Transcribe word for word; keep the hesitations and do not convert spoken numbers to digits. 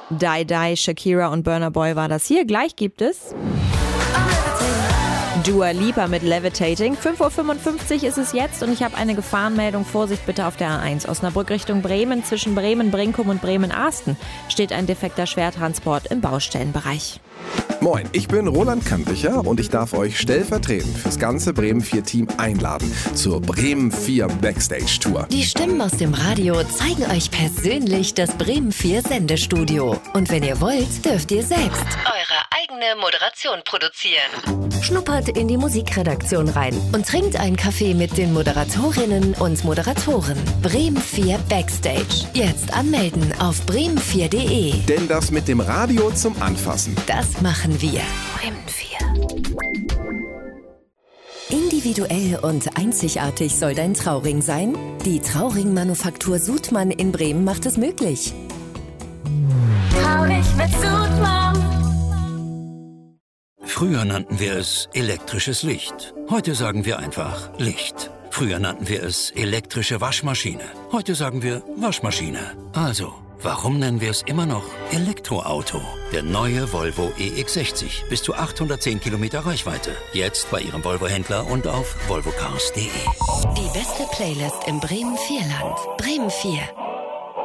Die Die, Shakira und Burna Boy war das hier. Gleich gibt es Dua Lipa mit Levitating. fünf Uhr fünfundfünfzig ist es jetzt und ich habe eine Gefahrenmeldung. Vorsicht bitte auf der A eins. Osnabrück Richtung Bremen, zwischen Bremen-Brinkum und Bremen-Ahsten steht ein defekter Schwertransport im Baustellenbereich. Moin, ich bin Roland Kanticher und ich darf euch stellvertretend fürs ganze Bremen vier Team einladen zur Bremen vier Backstage Tour. Die Stimmen aus dem Radio zeigen euch persönlich das Bremen vier Sendestudio. Und wenn ihr wollt, dürft ihr selbst eure eigene Moderation produzieren. Schnuppert in die Musikredaktion rein und trinkt einen Kaffee mit den Moderatorinnen und Moderatoren. Bremen vier Backstage. Jetzt anmelden auf bremen vier punkt de. Denn das mit dem Radio zum Anfassen, Das machen wir. Bremen vier. Individuell und einzigartig soll dein Trauring sein? Die Trauring-Manufaktur Sudmann in Bremen macht es möglich. Traurig mit Sudmann. Früher nannten wir es elektrisches Licht. Heute sagen wir einfach Licht. Früher nannten wir es elektrische Waschmaschine. Heute sagen wir Waschmaschine. Also, warum nennen wir es immer noch Elektroauto? Der neue Volvo E X sechzig. Bis zu achthundertzehn Kilometer Reichweite. Jetzt bei Ihrem Volvo-Händler und auf volvo cars punkt de. Die beste Playlist im Bremen vier Land. Bremen vier.